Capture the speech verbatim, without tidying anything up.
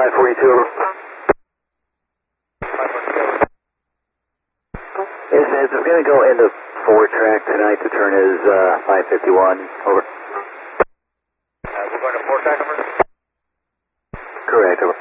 five forty-two, over. Yes, as I'm going to go into four track tonight, the turn is uh, five fifty-one, over. Uh, we're going to four track, over? Correct, over.